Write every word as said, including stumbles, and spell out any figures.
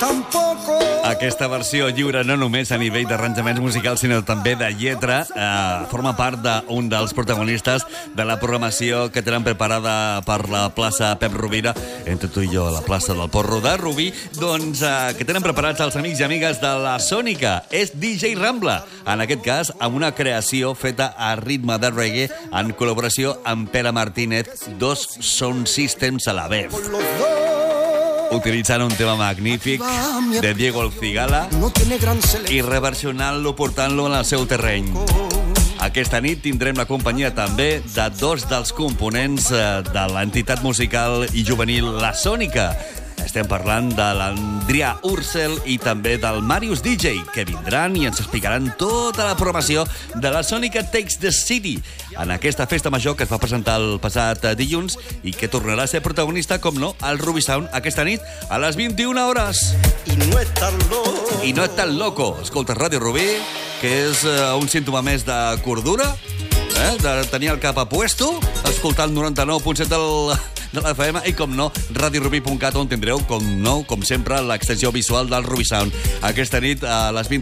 tampoco. Aquesta versió lliure no només a nivell d'arranjaments musicals, sinó també de lletra, eh, forma part d'un dels protagonistes de la programació que tenen preparada per la plaça Pep Rovira, entre tu i jo, a la plaça del Porro de Rubí, doncs eh, que tenen preparats els amics i amigues de la Sònica. És D J Rambla, en aquest cas amb una creació feta a ritme de reggae en col·laboració amb Pere Martínez, dos sound systems a la vez, utilitzant un tema magnífic de Diego El Cigala i reversionant-lo, portant-lo en el seu terreny. Aquesta nit tindrem la companyia també de dos dels components de l'entitat musical i juvenil La Sònica. Estem parlant de l'Andrià Ursel i també del Marius D J, que vindran i ens explicaran tota la programació de la Sònica Takes the City en aquesta festa major que es va presentar el passat dilluns i que tornarà a ser protagonista, com no, al Ruby Sound aquesta nit a les vint-i-una hores. I no és tan loco. I no és tan loco. Escolta, Ràdio Rubí, que és uh, un símptoma més de cordura, eh? de tenir el cap a puesto, escoltant noranta-nou punt set del... de la F M i, com no, radiorubí punt cat, on tindreu, com no, com sempre, l'extensió visual del Ruby Sound. Aquesta nit, a les vint